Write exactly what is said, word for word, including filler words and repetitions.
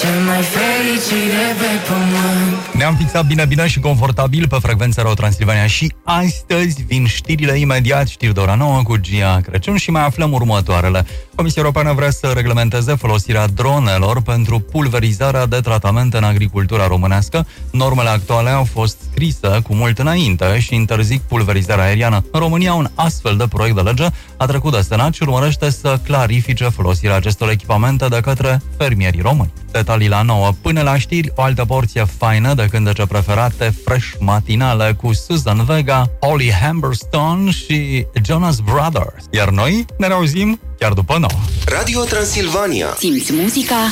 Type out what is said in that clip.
cel mai fericit de pe pământ. Ne-am fixat bine, bine și confortabil pe frecvența Radio Transilvania și astăzi vin știrile imediat, știri de ora nouă cu Gia Crăciun și mai aflăm următoarele. Comisia Europeană vrea să reglementeze folosirea dronelor pentru pulverizarea de tratamente în agricultura românească. Normele actuale au fost scrise cu mult înainte și interzic pulverizarea aeriană. În România, un astfel de proiect de lege a trecut de Senat și urmărește să clarifice folosirea acestor echipamente de către fermierii români. Detalii la nouă. Până la știri, o altă porție faină de cântece preferate, fresh matinale cu Susan Vega, Holly Humberstone și Jonas Brothers. Iar noi ne auzim chiar după nouă. Radio Transilvania. Simți muzica